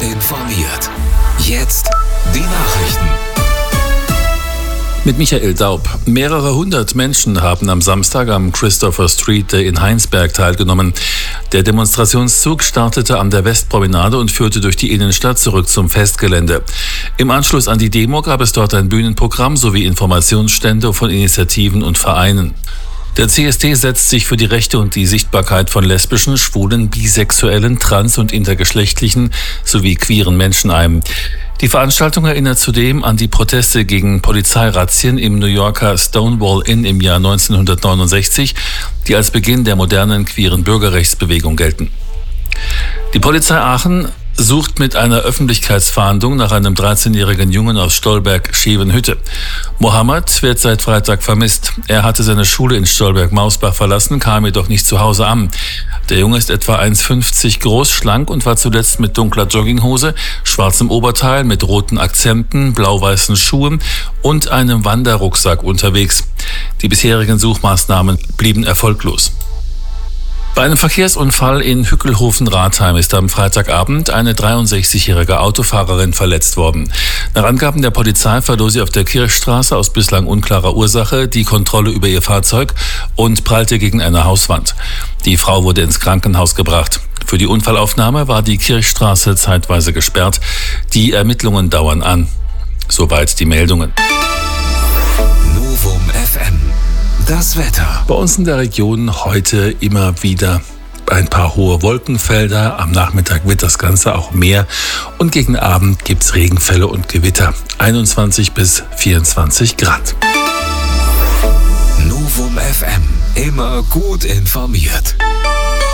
informiert. Jetzt die Nachrichten. Mit Michael Daub. Mehrere hundert Menschen haben am Samstag am Christopher Street Day in Heinsberg teilgenommen. Der Demonstrationszug startete an der Westpromenade und führte durch die Innenstadt zurück zum Festgelände. Im Anschluss an die Demo gab es dort ein Bühnenprogramm sowie Informationsstände von Initiativen und Vereinen. Der CSD setzt sich für die Rechte und die Sichtbarkeit von lesbischen, schwulen, bisexuellen, trans- und intergeschlechtlichen sowie queeren Menschen ein. Die Veranstaltung erinnert zudem an die Proteste gegen Polizeirazzien im New Yorker Stonewall Inn im Jahr 1969, die als Beginn der modernen queeren Bürgerrechtsbewegung gelten. Die Polizei Aachen sucht mit einer Öffentlichkeitsfahndung nach einem 13-jährigen Jungen aus Stolberg-Schevenhütte. Mohammed wird seit Freitag vermisst. Er hatte seine Schule in Stolberg-Mausbach verlassen, kam jedoch nicht zu Hause an. Der Junge ist etwa 1,50 groß, schlank und war zuletzt mit dunkler Jogginghose, schwarzem Oberteil mit roten Akzenten, blau-weißen Schuhen und einem Wanderrucksack unterwegs. Die bisherigen Suchmaßnahmen blieben erfolglos. Bei einem Verkehrsunfall in Hückelhofen-Rathheim ist am Freitagabend eine 63-jährige Autofahrerin verletzt worden. Nach Angaben der Polizei verlor sie auf der Kirchstraße aus bislang unklarer Ursache die Kontrolle über ihr Fahrzeug und prallte gegen eine Hauswand. Die Frau wurde ins Krankenhaus gebracht. Für die Unfallaufnahme war die Kirchstraße zeitweise gesperrt. Die Ermittlungen dauern an. Soweit die Meldungen. Novum FM. Das Wetter. Bei uns in der Region heute immer wieder ein paar hohe Wolkenfelder. Am Nachmittag wird das Ganze auch mehr und gegen Abend gibt es Regenfälle und Gewitter. 21 bis 24 Grad. Novum FM. Immer gut informiert.